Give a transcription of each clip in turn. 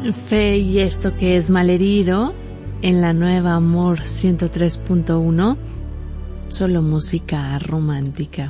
Fe y esto que es malherido en la nueva Amor 103.1, solo música romántica.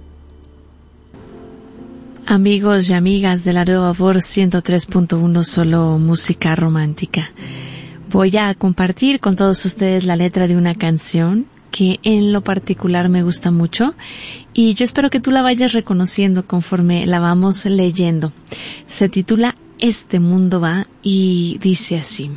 Amigos y amigas de la nueva Amor 103.1, solo música romántica. Voy a compartir con todos ustedes la letra de una canción que en lo particular me gusta mucho y yo espero que tú la vayas reconociendo conforme la vamos leyendo. Se titula Este mundo va y dice así: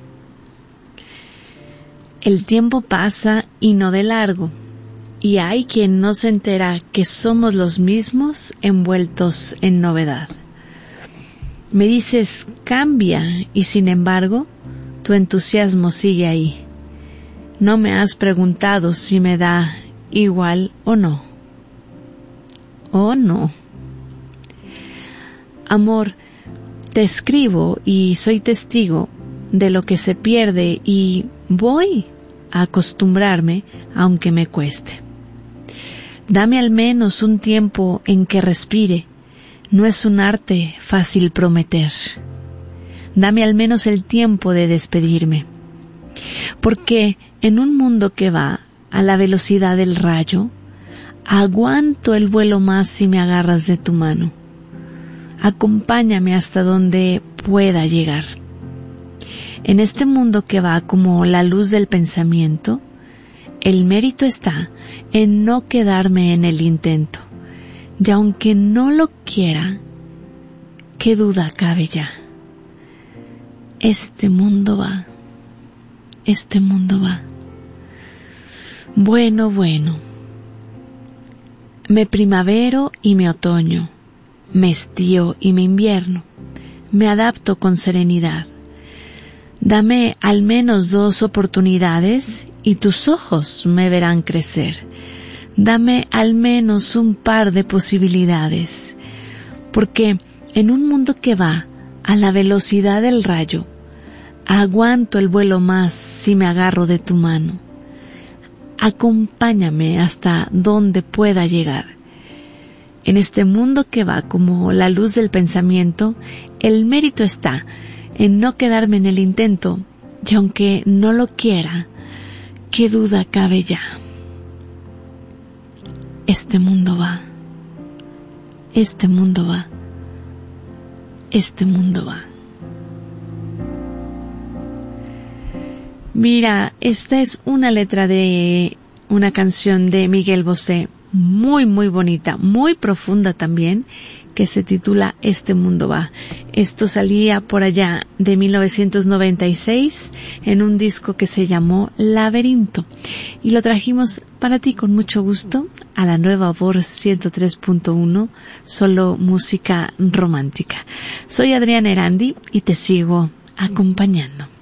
el tiempo pasa y no de largo, y hay quien no se entera que somos los mismos envueltos en novedad. Me dices cambia y sin embargo tu entusiasmo sigue ahí. No me has preguntado si me da igual o no. Oh no. Amor, te escribo y soy testigo de lo que se pierde y voy a acostumbrarme aunque me cueste. Dame al menos un tiempo en que respire, no es un arte fácil prometer. Dame al menos el tiempo de despedirme, porque en un mundo que va a la velocidad del rayo, aguanto el vuelo más si me agarras de tu mano. Acompáñame hasta donde pueda llegar. En este mundo que va como la luz del pensamiento, el mérito está en no quedarme en el intento. Y aunque no lo quiera, ¿qué duda cabe ya? Este mundo va. Este mundo va. Bueno, bueno. Me primavero y me otoño. Me estío y me invierno, me adapto con serenidad. Dame al menos 2 oportunidades y tus ojos me verán crecer. Dame al menos un par de posibilidades, porque en un mundo que va a la velocidad del rayo, aguanto el vuelo más si me agarro de tu mano. Acompáñame hasta donde pueda llegar. En este mundo que va como la luz del pensamiento, el mérito está en no quedarme en el intento, y aunque no lo quiera, ¿qué duda cabe ya? Este mundo va. Este mundo va. Este mundo va. Mira, esta es una letra de una canción de Miguel Bosé, muy muy bonita, muy profunda también, que se titula Este mundo va. Esto salía por allá de 1996 en un disco que se llamó Laberinto y lo trajimos para ti con mucho gusto a la nueva Amor 103.1, solo música romántica. Soy Adriana Erandi y te sigo acompañando.